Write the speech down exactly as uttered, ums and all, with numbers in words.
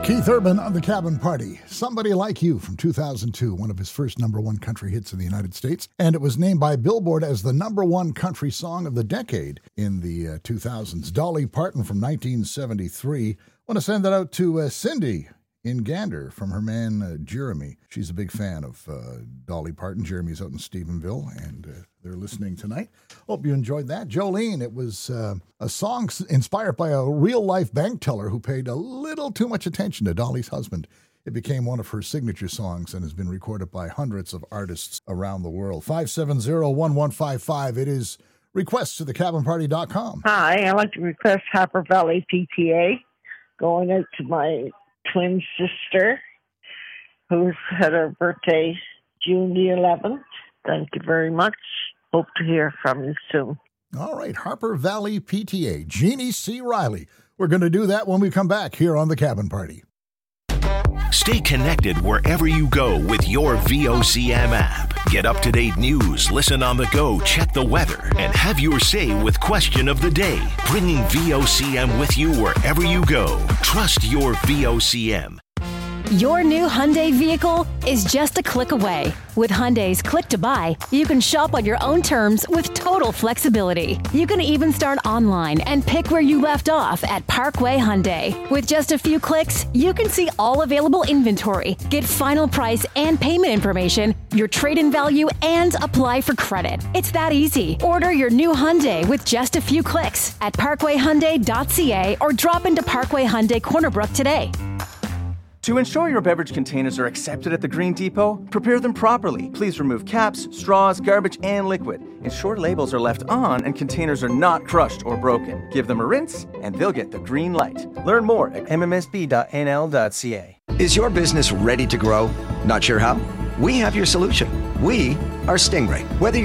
Keith Urban on The Cabin Party. Somebody Like You from two thousand two, one of his first number one country hits in the United States. And it was named by Billboard as the number one country song of the decade in the uh, two thousands. Dolly Parton from nineteen seventy-three. Want to send that out to uh, Cindy in Gander from her man uh, Jeremy. She's a big fan of uh, Dolly Parton. Jeremy's out in Stephenville, and uh, they're listening tonight. Hope you enjoyed that. Jolene, it was uh, a song inspired by a real-life bank teller who paid a little too much attention to Dolly's husband. It became one of her signature songs and has been recorded by hundreds of artists around the world. five seven zero, one one five five. It is requests to the cabin party dot com. Hi, I'd like to request Harper Valley P T A going out to my twin sister who's had her birthday June the eleventh. Thank you very much. Hope to hear from you soon. All right, Harper Valley P T A, Jeannie C. Riley. We're going to do that when we come back here on The Cabin Party. Stay connected wherever you go with your V O C M app. Get up-to-date news, listen on the go, check the weather, and have your say with Question of the Day. Bringing V O C M with you wherever you go. Trust your V O C M. Your new Hyundai vehicle is just a click away. With Hyundai's Click to Buy, you can shop on your own terms with total flexibility. You can even start online and pick where you left off at Parkway Hyundai. With just a few clicks, you can see all available inventory, get final price and payment information, your trade-in value, and apply for credit. It's that easy. Order your new Hyundai with just a few clicks at parkway hyundai dot c a or drop into Parkway Hyundai Corner Brook today. To ensure your beverage containers are accepted at the Green Depot, prepare them properly. Please remove caps, straws, garbage, and liquid. Ensure labels are left on and containers are not crushed or broken. Give them a rinse, and they'll get the green light. Learn more at m m s b dot n l dot c a. Is your business ready to grow? Not sure how? We have your solution. We are Stingray. Whether